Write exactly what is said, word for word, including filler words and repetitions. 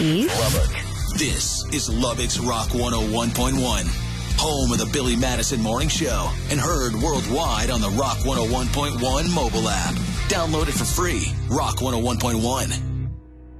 Keys. Lubbock. This is Lubbock's Rock one oh one point one. Home of the Billy Madison Morning Show and heard worldwide on the Rock one oh one point one mobile app. Download it for free. Rock one oh one point one.